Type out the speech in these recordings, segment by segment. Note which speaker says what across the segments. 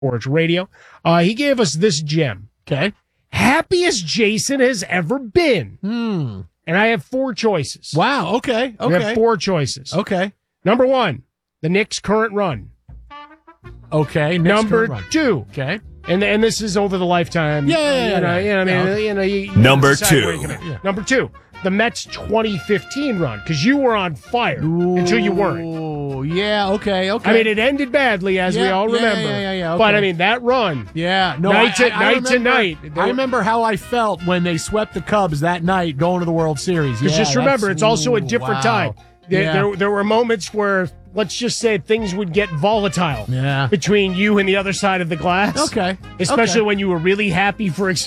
Speaker 1: Sports Radio. He gave us this gem.
Speaker 2: Okay.
Speaker 1: Happiest Jason has ever been. And I have 4 choices.
Speaker 2: Wow. Okay.
Speaker 1: I have 4 choices.
Speaker 2: Okay.
Speaker 1: Number 1, the Knicks' current run.
Speaker 2: Okay.
Speaker 1: Number 2.
Speaker 2: Okay.
Speaker 1: And this is over the lifetime.
Speaker 3: Number 2.
Speaker 1: Number 2, the Mets' 2015 run, because you were on fire until you weren't.
Speaker 2: Oh, yeah, okay.
Speaker 1: I mean, it ended badly, as we all remember.
Speaker 2: Yeah. Okay.
Speaker 1: But, I mean, that run.
Speaker 2: Yeah. No,
Speaker 1: night to night.
Speaker 2: I remember how I felt when they swept the Cubs that night going to the World Series.
Speaker 1: Because just remember, it's also a different time.
Speaker 2: Yeah.
Speaker 1: There were moments where, let's just say, things would get volatile between you and the other side of the glass.
Speaker 2: Okay.
Speaker 1: Especially when you were really happy for
Speaker 2: we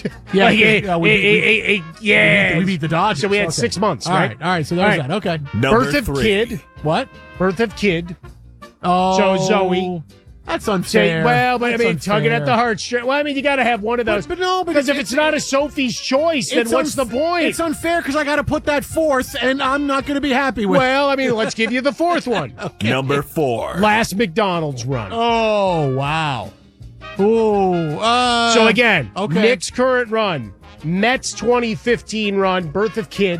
Speaker 2: beat the Dodgers.
Speaker 1: So we had 6 months, right?
Speaker 2: All right, so there's that. Okay.
Speaker 3: Number
Speaker 1: Birth
Speaker 3: 3.
Speaker 1: of kid.
Speaker 2: What?
Speaker 1: Birth of kid.
Speaker 2: Oh.
Speaker 1: So Zoe.
Speaker 2: That's unfair.
Speaker 1: Tugging at the heartstrings. Well, I mean, you got to have one of those.
Speaker 2: But no,
Speaker 1: because if it's not a Sophie's choice, then what's the point?
Speaker 2: It's unfair because I got to put that 4th, and I'm not going to be happy with it.
Speaker 1: Well, I mean, let's give you the 4th one.
Speaker 2: Okay.
Speaker 3: Number 4.
Speaker 1: Last McDonald's run.
Speaker 2: Oh, wow. Ooh.
Speaker 1: So again,
Speaker 2: okay.
Speaker 1: Knicks' current run, Mets 2015 run, birth of kid,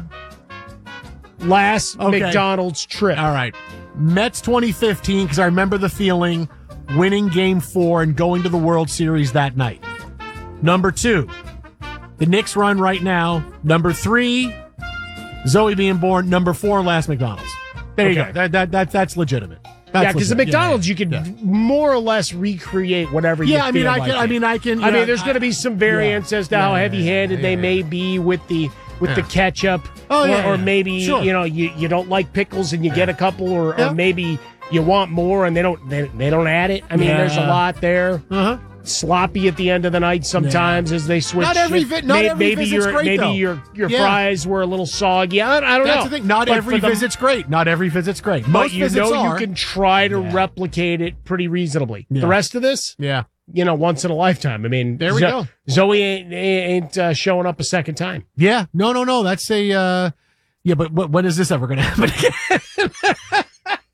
Speaker 1: last McDonald's trip.
Speaker 2: All right. Mets 2015, because I remember the feeling, winning Game 4 and going to the World Series that night. Number 2, the Knicks run right now. Number 3, Zoe being born. Number 4, last McDonald's. There you go. That's legitimate.
Speaker 1: Because the McDonald's you can more or less recreate whatever you feel like.
Speaker 2: I can.
Speaker 1: There's going to be some variance as to how heavy-handed they may be with the ketchup, or maybe you don't like pickles and you get a couple, or maybe you want more and they don't add it. I mean, there's a lot there. Sloppy at the end of the night sometimes as they switch.
Speaker 2: Not every visit's great, though.
Speaker 1: Your fries were a little soggy. I don't know.
Speaker 2: That's the thing. Not every visit's great. Not every visit's great. Most visits are.
Speaker 1: You can try to replicate it pretty reasonably. The rest of this, once in a lifetime. I mean,
Speaker 2: there we go.
Speaker 1: Zoe ain't showing up a second time.
Speaker 2: Yeah. No. That's a but when is this ever going to happen again?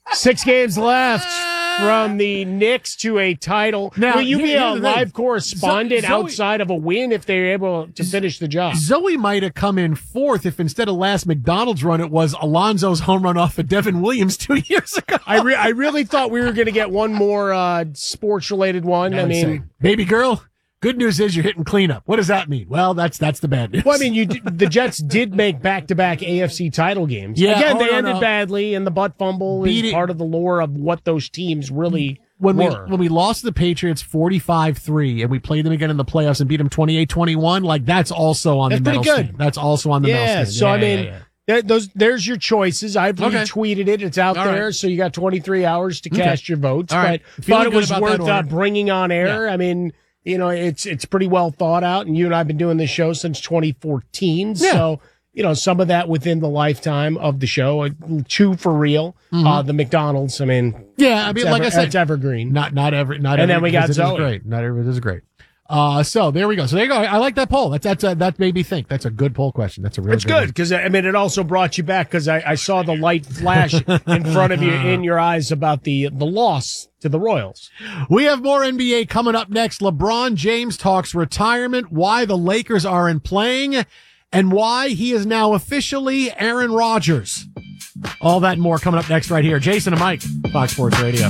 Speaker 1: 6 games left from the Knicks to a title.
Speaker 2: Now,
Speaker 1: will you be a live correspondent outside of a win if they're able to finish the job?
Speaker 2: Zoe might have come in 4th if instead of last McDonald's run, it was Alonso's home run off of Devin Williams 2 years ago.
Speaker 1: I really thought we were going to get one more sports-related one. I mean,
Speaker 2: baby girl, good news is you're hitting cleanup. What does that mean? Well, that's the bad news.
Speaker 1: Well, I mean, the Jets did make back-to-back AFC title games.
Speaker 2: Yeah,
Speaker 1: again, they ended badly, and the butt fumble is part of the lore of what those teams really were.
Speaker 2: When we lost the Patriots 45-3, and we played them again in the playoffs and beat them 28-21, like that's also on the medal stand. That's also on the medal stand.
Speaker 1: So I mean. There's your choices. I've retweeted it. It's out there, so you got 23 hours to cast your votes. But thought it was worth bringing on air. I mean, it's pretty well thought out, and you and I have been doing this show since 2014. So, some of that within the lifetime of the show. Chew for real. The McDonald's. I mean,
Speaker 2: like I said,
Speaker 1: it's evergreen.
Speaker 2: Not every.
Speaker 1: And then we got Zoe.
Speaker 2: Great. Not every is great. So there we go. So there you go. I like that poll. That made me think. That's a good poll question. That's a really good
Speaker 1: because I mean it also brought you back because I saw the light flash in front of you in your eyes about the loss to the Royals.
Speaker 2: We have more NBA coming up next. LeBron James talks retirement, why the Lakers aren't playing, and why he is now officially Aaron Rodgers. All that and more coming up next right here. Jason and Mike, Fox Sports Radio.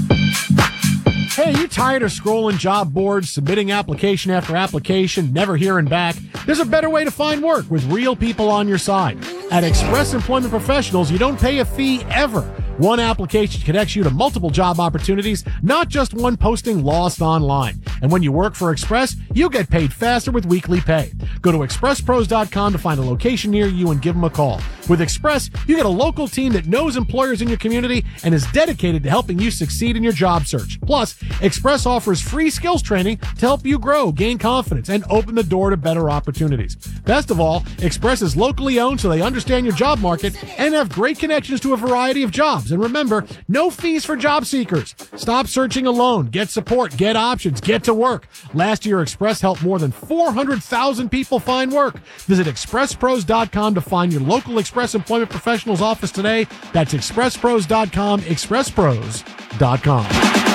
Speaker 2: Hey, you tired of scrolling job boards, submitting application after application, never hearing back? There's a better way to find work with real people on your side. At Express Employment Professionals, you don't pay a fee ever. One application connects you to multiple job opportunities, not just one posting lost online. And when you work for Express, you'll get paid faster with weekly pay. Go to expresspros.com to find a location near you and give them a call. With Express, you get a local team that knows employers in your community and is dedicated to helping you succeed in your job search. Plus, Express offers free skills training to help you grow, gain confidence, and open the door to better opportunities. Best of all, Express is locally owned so they understand your job market and have great connections to a variety of jobs. And remember, no fees for job seekers. Stop searching alone. Get support. Get options. Get to work. Last year, Express helped more than 400,000 people find work. Visit expresspros.com to find your local Express Employment Professionals office today. That's expresspros.com, expresspros.com.